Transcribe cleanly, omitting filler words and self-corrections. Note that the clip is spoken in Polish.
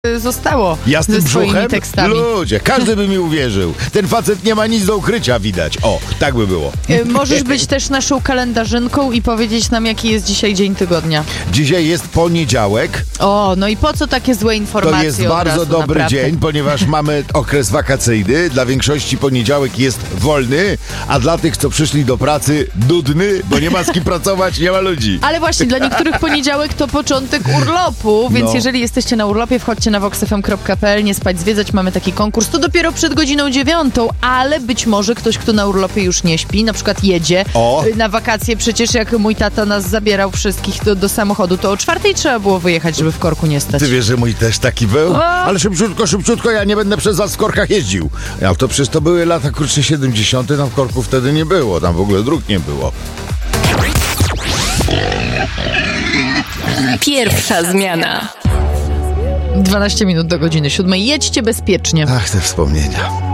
zostało Ja z tym ze swoimi brzuchem? tekstami. Ludzie, każdy by mi uwierzył. Ten facet nie ma nic do ukrycia, widać. O, tak by było. Możesz być też naszą kalendarzynką i powiedzieć nam, jaki jest dzisiaj dzień tygodnia. Dzisiaj jest poniedziałek. O, no i po co takie złe informacje? To jest od bardzo razu, dobry naprawdę? dzień, ponieważ mamy okres wakacyjny. Dla większości poniedziałek jest wolny, a dla tych, co przyszli do pracy, nudny, bo nie ma z kim pracować, nie ma ludzi. Ale właśnie, dla niektórych poniedziałek to początek urlopu, więc No. jeżeli jesteście na urlopie, wchodźcie na voxfm.pl, nie spać, zwiedzać, mamy taki konkurs. To dopiero przed godziną 9, ale być może ktoś, kto na urlopie już nie śpi, na przykład jedzie na wakacje. Przecież jak mój tata nas zabierał wszystkich do samochodu, to o 4 trzeba było wyjechać, żeby w korku nie stać. Ty wiesz, że mój też taki był? Ale szybciutko, ja nie będę przez was w korkach jeździł. Ja to przecież to były lata, 70, tam w korku wtedy nie było, tam w ogóle dróg nie było. Pierwsza zmiana. 12 minut do godziny 7. Jedźcie bezpiecznie. Ach, te wspomnienia.